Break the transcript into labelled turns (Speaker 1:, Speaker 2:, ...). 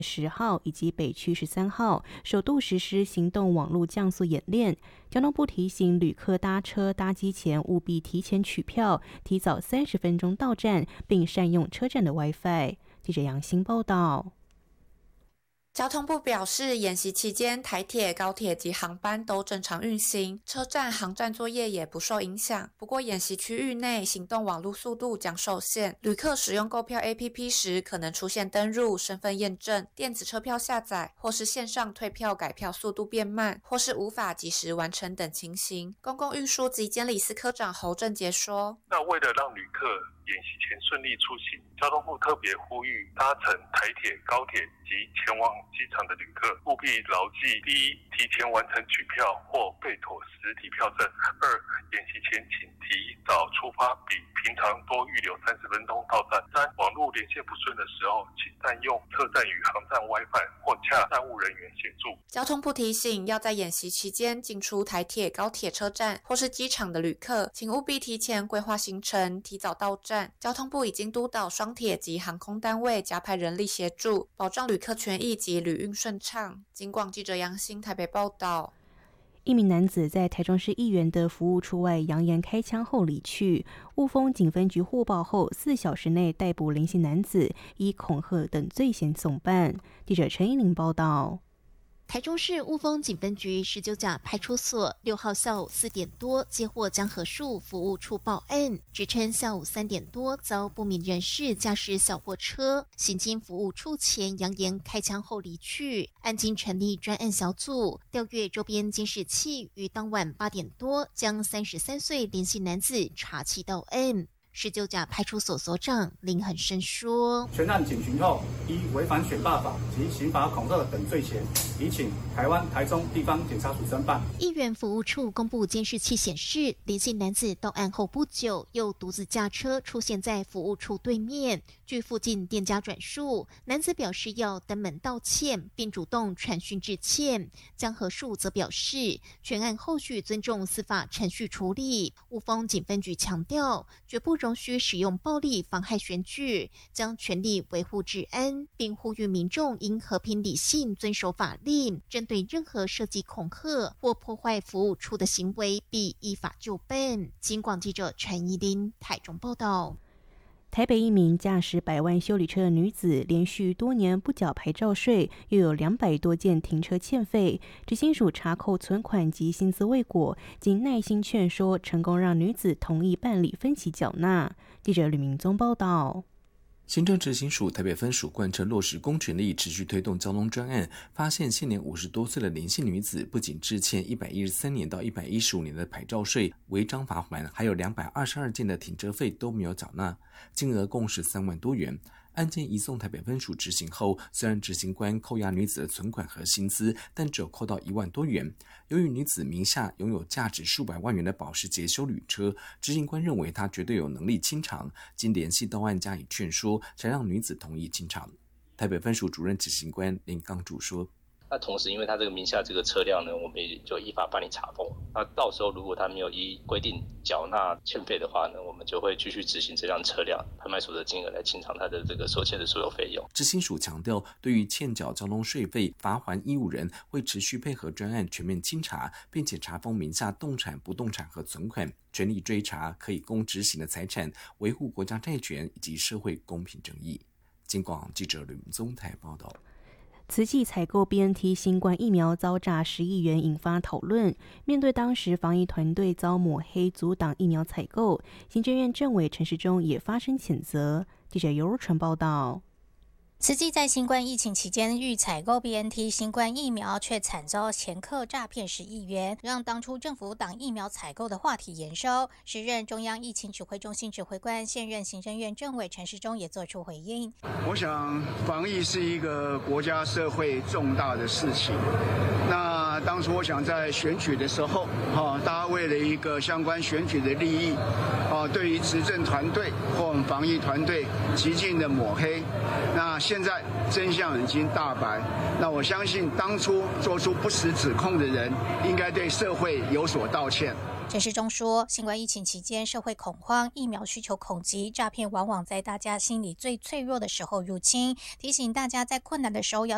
Speaker 1: 10号以及北区13号首度实施行动网络降速演练。交通部提醒旅客搭车搭机前务必提前取票，提早30分钟到站，并善用车站的 WiFi。记者杨欣报道。
Speaker 2: 交通部表示，演习期间台铁、高铁及航班都正常运行，车站、航站作业也不受影响。不过，演习区域内行动网络速度将受限，旅客使用购票 APP 时可能出现登入、身份验证、电子车票下载或是线上退票改票速度变慢，或是无法及时完成等情形。公共运输及监理司科长侯正杰说：“
Speaker 3: 那为了让旅客演习前顺利出行，交通部特别呼吁搭乘台铁、高铁及前往机场的旅客务必牢记：第一，提前完成取票或备妥实体票证；二，演习前请提早出发，比平常多预留30分钟到站；三，网络连线不顺的时候，请善用车站与航站 WiFi 或洽站务人员协助。”
Speaker 2: 交通部提醒，要在演习期间进出台铁、高铁车站或是机场的旅客，请务必提前规划行程，提早到站。交通部已经督导双铁及航空单位加派人力协助，保障旅客权益及旅运顺畅。警广记者杨欣台北报道。
Speaker 1: 一名男子在台中市议员的服务处外扬言开枪后离去，雾峰警分局获报后4小时内逮捕林姓男子，以恐吓等罪嫌送办。记者陈依玲报道。
Speaker 4: 台中市雾峰警分局19甲派出所6号下午4点多接获江河树服务处报案，指称下午3点多遭不明人士驾驶小货车行经服务处前扬言开枪后离去。案经成立专案小组调阅周边监视器，于当晚8点多将33岁林姓男子查缉到案。19甲派出所所长林恒生说：“
Speaker 5: 全案警询后，依违反选罢法及刑罚恐吓等罪嫌，已请台中地方检察署侦办。”
Speaker 4: 议员服务处公布监视器显示，林姓男子到案后不久，又独自驾车出现在服务处对面。据附近店家转述，男子表示要登门道歉，并主动传讯致歉。江河树则表示，全案后续尊重司法程序处理。雾峰警分局强调，绝不容许使用暴力妨害选举，将全力维护治安，并呼吁民众应和平理性遵守法令，针对任何涉及恐吓或破坏服务处的行为，必依法就办。警广记者陈怡琳台中报道。
Speaker 1: 台北一名驾驶100万休旅车的女子，连续多年不缴牌照税，又有200多件停车欠费，执行署查扣存款及薪资未果，经耐心劝说，成功让女子同意办理分期缴纳。记者吕明宗报道。
Speaker 6: 行政执行署台北分署贯彻落实公权力，持续推动交通专案，发现现年50多岁的林姓女子不仅致欠113年到115年的牌照税、违章罚锾，还有222件的停车费都没有缴纳，金额共13万多元。案件移送台北分署执行后，虽然执行官扣押女子的存款和薪资，但只有扣到1万多元。由于女子名下拥有价值数百万元的保时捷休旅车，执行官认为她绝对有能力清偿，经联系到案加以劝说，才让女子同意清偿。台北分署主任执行官林刚主说：“
Speaker 7: 那同时，因为他这个名下这个车辆呢，我们也就依法办理查封。那到时候如果他没有依规定缴纳欠费的话呢，我们就会继续执行这辆车辆拍卖所得金额来清偿他的这个所欠的所有费用。”
Speaker 6: 执行署强调，对于欠缴交通税费罚锾义务人，会持续配合专案全面清查，并且查封名下动产、不动产和存款，全力追查可以供执行的财产，维护国家债权以及社会公平正义。警广记者吕明宗台报道。
Speaker 1: 慈济采购 BNT 新冠疫苗遭诈10亿元，引发讨论。面对当时防疫团队遭抹黑、阻挡疫苗采购，行政院政委陈时中也发声谴责。记者尤如纯报道。
Speaker 8: 慈济在新冠疫情期间欲采购 BNT 新冠疫苗，却惨遭前客诈骗10亿元，让当初政府挡疫苗采购的话题延烧。时任中央疫情指挥中心指挥官、现任行政院政委陈时中也做出回应。
Speaker 9: 我想防疫是一个国家社会重大的事情。那当初我想在选举的时候，大家为了一个相关选举的利益，对于执政团队或我们防疫团队极尽的抹黑。那现在真相已经大白，那我相信当初做出不实指控的人，应该对社会有所道歉。
Speaker 8: 陈时中说，新冠疫情期间社会恐慌，疫苗需求恐急，诈骗往往在大家心里最脆弱的时候入侵，提醒大家在困难的时候要